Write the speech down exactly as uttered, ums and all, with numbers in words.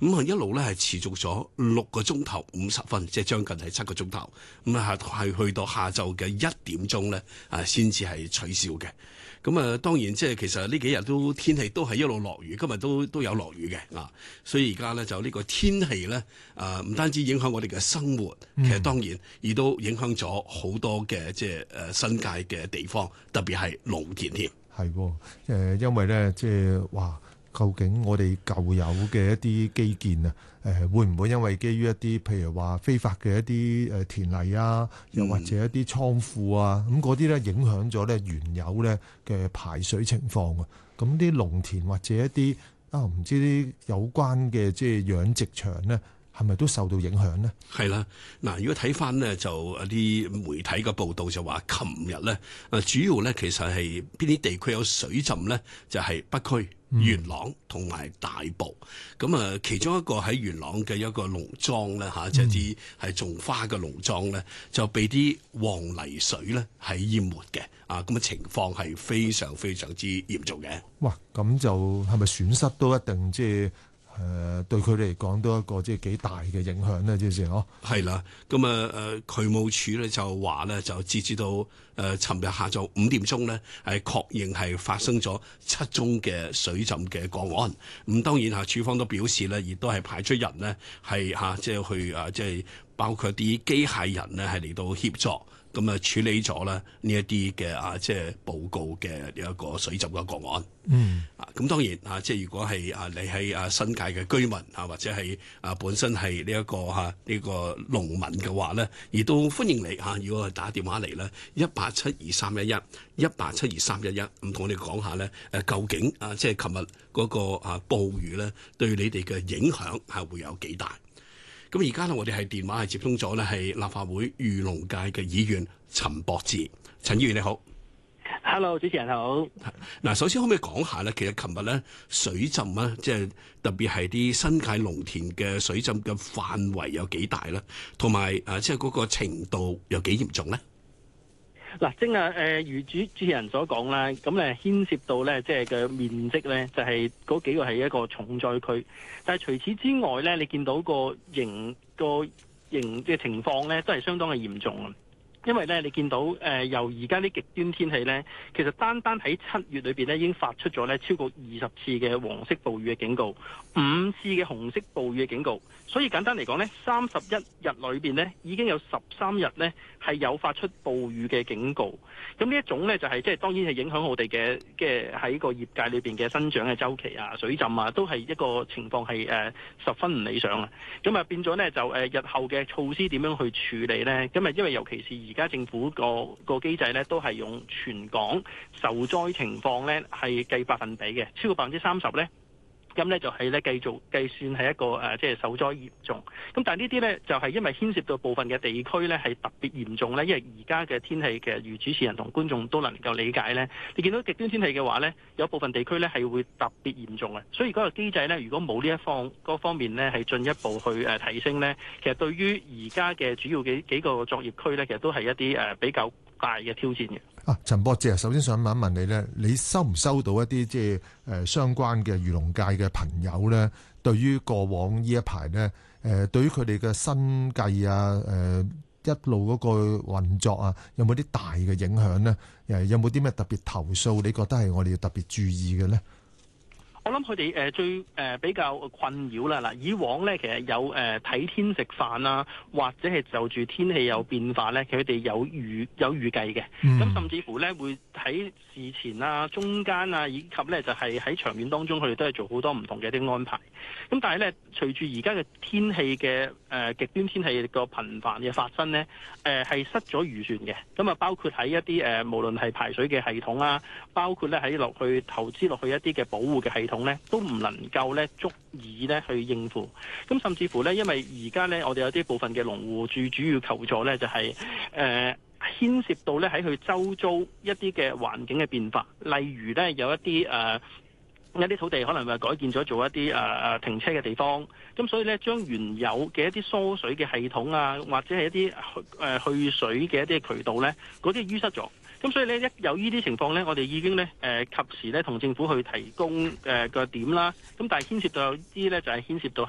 咁啊一路咧係持續咗六個鐘頭五十分，即係將近係七個鐘頭。咁啊係去到下晝嘅一點鐘咧啊，先至係取消嘅。咁啊，當然即係其實呢幾日都天氣都係一路落雨，今日都都有落雨嘅啊，所以而家咧就呢個天氣咧啊，唔單止影響我哋嘅生活，其實當然亦都影響咗好多嘅即係誒新界嘅地方，特別係農田添。 係喎，誒，因為咧即係話，究竟我哋舊有嘅一啲基建啊，誒會唔會因為基於一啲譬如話非法嘅一啲誒田泥啊，又或者一啲倉庫啊，咁嗰啲咧影響咗咧原有咧嘅排水情況啊？咁啲農田或者一啲啊唔知啲有關嘅即係養殖場咧，係咪都受到影響呢？ 係啦，嗱，如果睇翻呢，就啲媒體嘅報道就話，琴日咧，誒主要咧其實係邊啲地區有水浸咧，就係、是、北區、元朗同埋大埔。咁啊，其中一個喺元朗嘅一個農莊咧嚇，即係啲係種花嘅農莊咧，就被啲黃泥水咧係淹沒嘅。啊，咁嘅情況係非常非常之嚴重嘅。 哇！咁就係咪損失都一定即係？誒、呃、對佢哋嚟講都一個即係幾大嘅影響呢，即係嗬。係啦，咁啊誒渠務署咧就話咧，就截至到誒尋日下晝五點鐘咧，係確認係發生咗七宗嘅水浸嘅個案。咁當然嚇，署方都表示咧，亦都係派出人呢，係嚇即係去啊，即係包括啲機械人呢，係嚟到協助。咁啊，處理咗咧呢一啲嘅啊，即係報告嘅一個水浸嘅個案。嗯。啊，咁當然啊，即係如果係啊，你喺啊新界嘅居民啊，或者係啊本身係呢一個嚇呢個農民嘅話咧，亦都歡迎你嚇。如果係打電話嚟咧，一八七二三一一一八七二三一一，咁同我哋講下咧誒，究竟啊，即係琴日嗰個啊暴雨咧，對你哋嘅影響係會有幾大？咁而家呢，我哋係電話係接通咗呢係立法會漁農界嘅議員陳博志。陳議員你好。 Hello， 主持人好。 嗱，首先可唔可以講下呢？其實琴日呢，水浸呢，即係特別係啲新界農田嘅水浸嘅範圍有幾大呢？同埋誒，即係嗰個程度有幾嚴重呢？ 嗱，正啊，誒，如主主持人所講啦，咁誒牽涉到咧，即係嘅面積咧，就係嗰幾個係一個重災區。但係除此之外咧，你見到個形個形嘅情況咧，都係相當嘅嚴重啊。因為咧，你見到誒、呃、由而家啲極端天氣咧，其實單單喺七月裏邊咧，已經發出咗咧超過二十次嘅黃色暴雨嘅警告，五次嘅紅色暴雨嘅警告。所以簡單嚟講咧，三十一日裏邊咧，已經有十三日咧係有發出暴雨嘅警告。咁呢一種咧就係即係當然係影響我哋嘅嘅喺個業界裏邊嘅生長嘅周期啊、水浸啊，都係一個情況係誒、呃、十分唔理想啊。咁啊變咗咧就誒、呃、日後嘅措施點樣去處理咧？咁啊因為尤其是而家政府個個機制咧，都係用全港受災情況咧係計百分比嘅，超過百分之三十咧。咁咧就係咧繼續計算係一個誒，即係受災嚴重。咁但係呢啲咧就係因為牽涉到部分嘅地區咧係特別嚴重咧，因為而家嘅天氣嘅如主持人同觀眾都能夠理解咧。你見到極端天氣嘅話咧，有部分地區咧係會特別嚴重嘅。所以嗰個機制咧，如果冇呢一方嗰方面咧係進一步去誒提升咧，其實對於而家嘅主要幾幾個作業區咧，其實都係一啲誒比較大嘅挑戰嘅。 啊，陳博士啊，首先想問一問你咧，你收唔收到一啲即係誒相關嘅漁農界嘅朋友咧，對於過往呢一排咧，誒、呃、對於佢哋嘅生計啊，誒、呃、一路嗰個運作啊，有冇啲大嘅影響咧？誒有冇啲咩特別投訴？你覺得係我哋要特別注意嘅咧？ 我諗佢哋誒最誒、呃、比較困擾啦。嗱，以往咧其實有誒睇、呃、天食飯啦，或者係就住天氣有變化咧，佢哋有預有預計嘅。咁、嗯、甚至乎咧會喺事前啊、中間啊，以及咧就係、是、喺長遠當中，佢哋都係做好多唔同嘅啲安排。咁但係咧，隨住而家嘅天氣嘅誒極端天氣個頻繁嘅發生咧，誒、呃、係失咗預算嘅。咁啊，包括喺一啲誒、呃、無論係排水嘅系統啊，包括咧喺落去投資落去一啲嘅保護嘅系統咧，都唔能夠咧足以咧去應付。咁甚至乎咧，因為而家咧我哋有啲部分嘅農戶最主要求助咧，就係、是、誒、呃、牽涉到咧喺佢周遭一啲嘅環境嘅變化，例如咧有一啲誒。呃一啲土地可能話改建咗做一啲誒誒停車嘅地方，咁所以咧將原有嘅一啲疏水嘅系統啊，或者係一啲誒、呃、去水嘅一啲渠道咧，嗰啲淤塞咗。咁所以咧一有呢啲情況咧，我哋已經咧誒、呃、及時咧同政府去提供誒個、呃、點啦。咁但係牽涉到有啲咧就係、是、牽涉到。